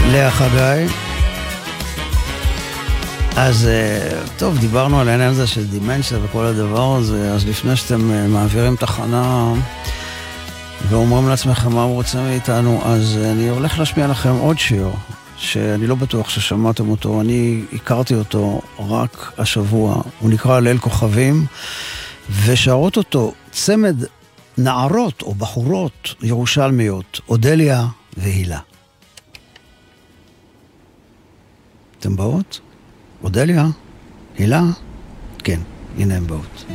לאה חגי. אז טוב, דיברנו על העניין הזה של דימנציה וכל הדבר הזה, אז לפני שאתם מעבירים תחנה ואומרים לעצמכם מה הוא רוצה מאיתנו, אז אני הולך להשמיע לכם עוד שיר שאני לא בטוח ששמעתם אותו, אני הכרתי אותו רק השבוע, הוא נקרא ליל כוכבים, ושרות אותו צמד נערות או בחורות ירושלמיות, אודליה והילה. אתם באות? אודליה? הילה? כן, הנה הם באות.